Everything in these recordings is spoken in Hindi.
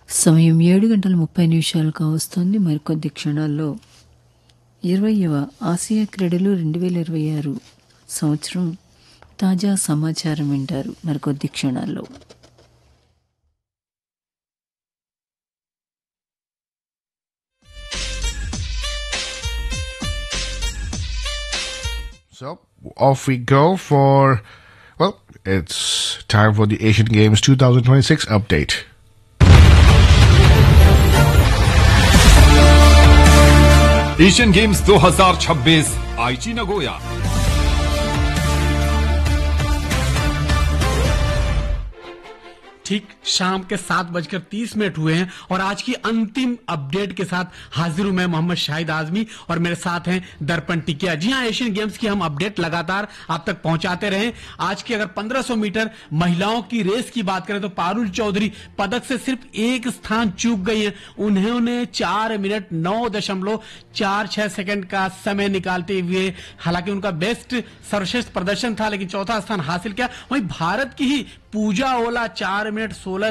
సమయం 7:30 కావస్తోంది. మరికొద్ది క్షణాల్లో 20వ ఆసియా క్రీడలు 2026 సంవత్సరం తాజా సమాచారం వింటారు మరికొద్ది క్షణాల్లో. So, off we go for, well, it's time for the Asian Games 2026 update. Asian games 2026 आईची नगोया। ठीक शाम के 7:30 हुए हैं और आज की अंतिम अपडेट के साथ हाजिर हूं मैं मोहम्मद शाहिद आजमी और मेरे साथ हैं दर्पण टिकिया। जी हां, एशियन गेम्स की हम अपडेट लगातार आप तक पहुंचाते रहे। आज की अगर 1500 मीटर महिलाओं की रेस की बात करें तो पारुल चौधरी पदक से सिर्फ एक स्थान चूक गई हैं। उन्होंने 4 मिनट 9.46 सेकंड का समय निकालते हुए, हालांकि उनका बेस्ट सर्वश्रेष्ठ प्रदर्शन था, लेकिन चौथा स्थान हासिल किया। वहीं भारत की ही पूजा ओला 4 मिनट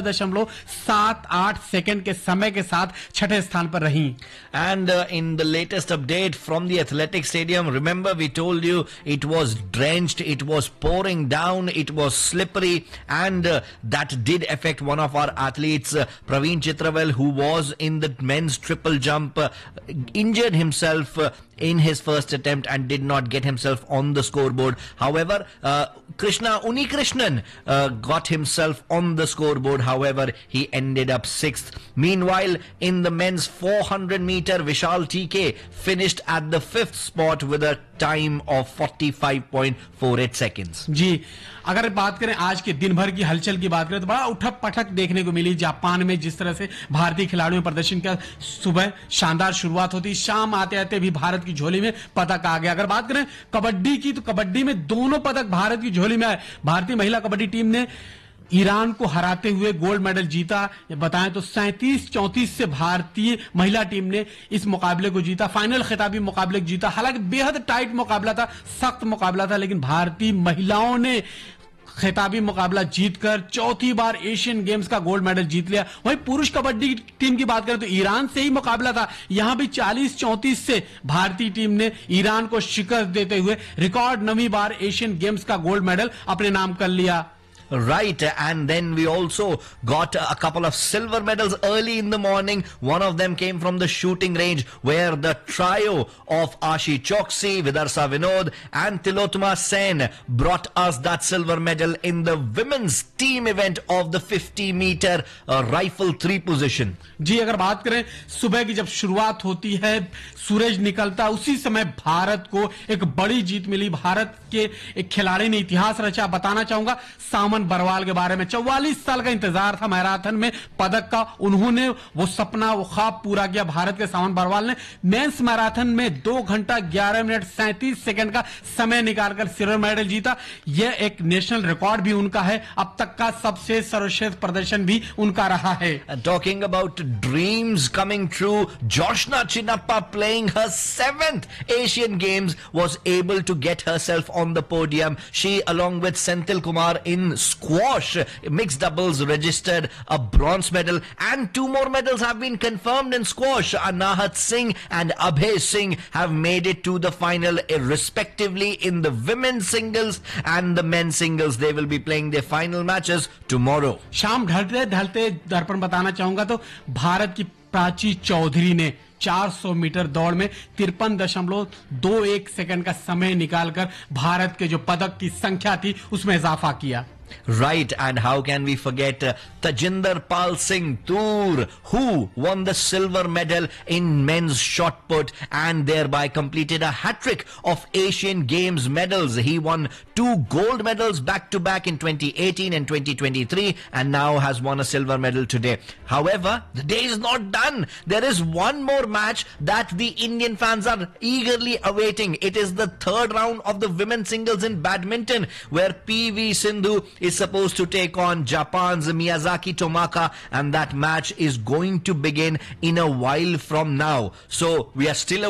16.78 सेकंड के समय के साथ छठे स्थान पर रही। And in the latest update from the athletic stadium, remember we told you it was drenched, it was pouring down, it was slippery, and that did affect one of our athletes, Praveen Chitravel, who was in the men's triple jump, injured himself in his first attempt and did not get himself on the scoreboard. However, Unikrishnan got himself on the scoreboard. However, he ended up 6th. Meanwhile, in the men's 400 meter, Vishal TK finished at the 5th spot with a time of 45.48 seconds. जी, अगर बात करें आज के दिन भर की हलचल की बात करें तो बड़ा उठक पटक देखने को मिली जापान में। जिस तरह से भारतीय खिलाड़ियों प्रदर्शन का, सुबह शानदार शुरुआत होती, शाम आते आते भी भारत की झोली में पदक आ गया। अगर बात करें कबड्डी की तो कबड्डी में दोनों पदक भारत की झोली में आए। भारतीय महिला कबड्डी टीम ने ईरान को हराते हुए गोल्ड मेडल जीता। बताएं तो 37-34 से भारतीय महिला टीम ने इस मुकाबले को जीता, फाइनल खिताबी मुकाबले को जीता। हालांकि बेहद टाइट मुकाबला था, सख्त मुकाबला था, लेकिन भारतीय महिलाओं ने खिताबी मुकाबला जीतकर चौथी बार एशियन गेम्स का गोल्ड मेडल जीत लिया। वहीं पुरुष कबड्डी टीम की बात करें तो ईरान से ही मुकाबला था। यहां भी 40-34 से भारतीय टीम ने ईरान को शिकस्त देते हुए रिकॉर्ड 9वीं बार एशियन गेम्स का गोल्ड मेडल अपने नाम कर लिया। Right, and then we also got a couple of silver medals early in the morning. One of them came from the shooting range, where the trio of Ashi Choksi, Vidarsa Vinod and Tilotma Sen brought us that silver medal in the women's team event of the 50-meter rifle 3 position. जी, अगर बात करें सुबह की जब शुरुआत होती है, सूरज निकलता, उसी समय भारत को एक बड़ी जीत मिली। भारत के एक खिलाड़ी ने इतिहास रचा। बताना चाहूंगा सामन बरवाल के बारे में। 44 साल का इंतजार था मैराथन में पदक का, उन्होंने वो सपना, वो ख्वाब पूरा किया। भारत के सामन बरवाल ने मेंस मैराथन में 2 घंटा 11 मिनट 37 सेकंड का समय निकालकर सिल्वर मेडल जीता। यह एक नेशनल रिकॉर्ड भी उनका है, अब तक का सबसे सर्वश्रेष्ठ प्रदर्शन भी उनका रहा है। Talking about dreams coming true, Joshna Chinnappa, playing her 7th Asian Games, was able to get herself on the podium. She, along with Senthil Kumar in squash mixed doubles, registered a bronze medal, and 2 more medals have been confirmed in squash. Anahat Singh and Abhay Singh have made it to the final respectively in the women's singles and the men's singles. They will be playing their final matches tomorrow. शाम ढलते ढलते दर्पण बताना चाहूंगा तो भारत की प्राची चौधरी ने 400 मीटर दौड़ में 53.21 सेकंड का समय निकालकर भारत के जो पदक की संख्या थी उसमें इजाफा किया। Right, and how can we forget Tajinder Pal Singh Toor, who won the silver medal in men's shot put and thereby completed a hat-trick of Asian Games medals. He won 2 gold medals back-to-back in 2018 and 2023 and now has won a silver medal today. However, the day is not done. There is one more match that the Indian fans are eagerly awaiting. It is the 3rd round of the women's singles in badminton, where PV Sindhu is supposed to take on Japan's Miyazaki Tomaka, and that match is going to begin in a while from now. So we are still